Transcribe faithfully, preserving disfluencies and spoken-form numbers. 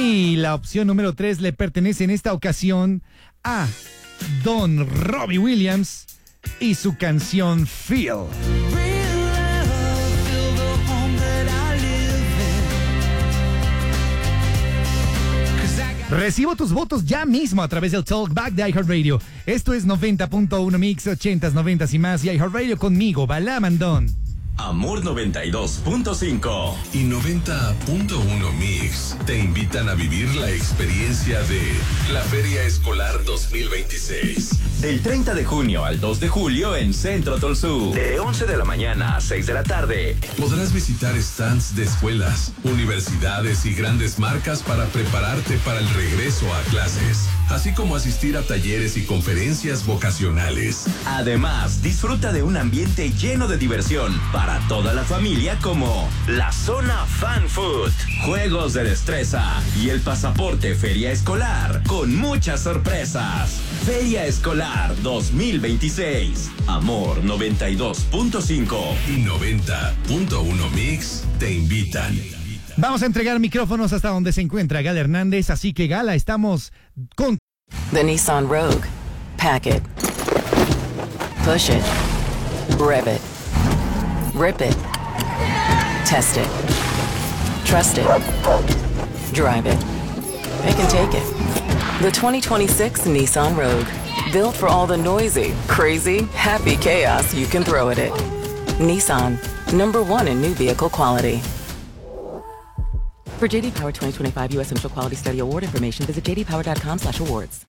Y la opción número tres le pertenece en esta ocasión a Don Robbie Williams y su canción Feel. Recibo tus votos ya mismo a través del Talkback de iHeartRadio. Esto es noventa punto uno Mix, ochentas, noventas y más. Y iHeartRadio conmigo, Bala Mandón. Amor noventa y dos punto cinco y noventa punto uno Mix te invitan a vivir la experiencia de la Feria Escolar dos mil veintiséis. Del treinta de junio al dos de julio en Centro Tolsú. De once de la mañana a seis de la tarde. Podrás visitar stands de escuelas, universidades y grandes marcas para prepararte para el regreso a clases, así como asistir a talleres y conferencias vocacionales. Además, disfruta de un ambiente lleno de diversión para toda la familia, como la zona Fan Food, juegos de destreza y el pasaporte Feria Escolar, con muchas sorpresas. Feria Escolar dos mil veintiséis. Amor noventa y dos punto cinco y noventa punto uno Mix te invitan. Vamos a entregar micrófonos hasta donde se encuentra Gala Hernández, así que Gala, estamos con... The Nissan Rogue. Pack it. Push it. Rev it. Rip it. Test it. Trust it. Drive it. They can take it. The twenty twenty-six Nissan Rogue. Built for all the noisy, crazy, happy chaos you can throw at it. Nissan. Number one in new vehicle quality. For J D Power twenty twenty-five U S Initial Quality Study Award information, visit j d power dot com slash awards.